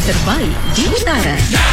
terbaik di utara.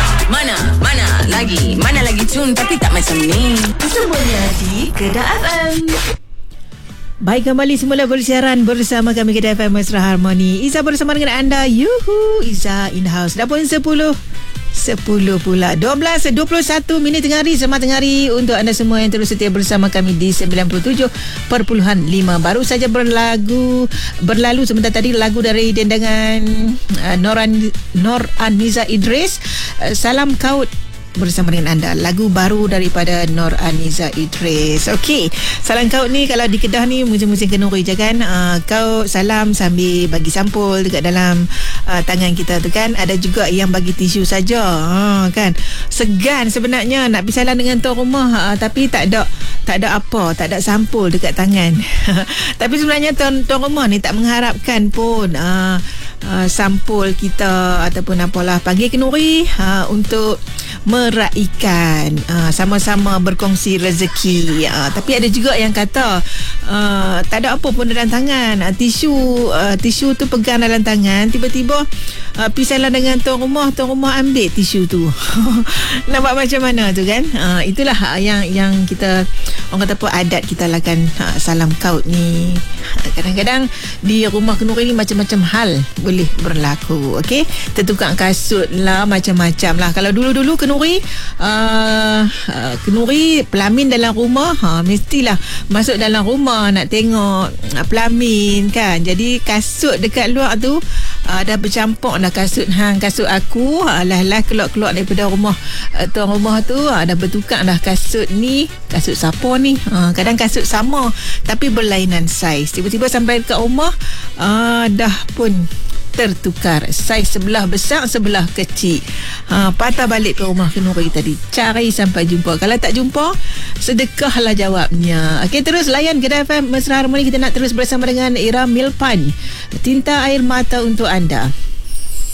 Mana lagi cun tapi tak macam ni. Semuanya di Kedah FM. Baik, kembali semula bersiaran bersama kami Kedah FM Mesra Harmoni. Iza bersama dengan anda. Yuhu, Iza in the house. Dah pun 10 pula 12.21 minit tengah hari. Selamat tengah hari untuk anda semua yang terus setia bersama kami di 97.5. Baru saja berlalu sebentar tadi lagu dari dendangan Nur Aniza Idris, Salam Kaut bersama dengan anda. Lagu baru daripada Nur Aniza Idris. Okey, salam kau ni kalau di Kedah ni musim-musim kenuri je kan. Kau salam sambil bagi sampul dekat dalam tangan kita tu kan. Ada juga yang bagi tisu saja. Kan segan sebenarnya nak pergi salam dengan tuan rumah, tapi tak ada sampul dekat tangan. Tapi sebenarnya tuan rumah ni tak mengharapkan pun sampul kita ataupun apalah, panggil kenuri untuk meraikan, sama-sama berkongsi rezeki. Tapi ada juga yang kata tak ada apa pun dalam tangan, tisu tu pegang dalam tangan, tiba-tiba pergi salam dengan tuan rumah ambil tisu tu. Nampak macam mana tu kan. Itulah yang kita, orang kata apa, adat kita lah kan. Salam kaut ni kadang-kadang di rumah kenuri ni macam-macam hal boleh berlaku. Okey, tertukar kasut lah, macam-macam lah. Kalau dulu-dulu kenuri pelamin dalam rumah, mestilah masuk dalam rumah nak tengok pelamin kan. Jadi kasut dekat luar tu dah bercampur dah, kasut hang, kasut aku, lah keluar daripada rumah tuan rumah tu, dah bertukar dah kasut ni, kasut siapa ni. Kadang kasut sama tapi berlainan saiz. Tiba-tiba sampai dekat rumah dah pun tertukar, saiz sebelah besar sebelah kecil. Patah balik ke rumah kenuri tadi, cari sampai jumpa. Kalau tak jumpa, sedekahlah jawabnya. Okey, terus layan Kedah FM Mesra Harmoni. Kita nak terus bersama dengan Ira Milpan, Tinta Air Mata untuk anda.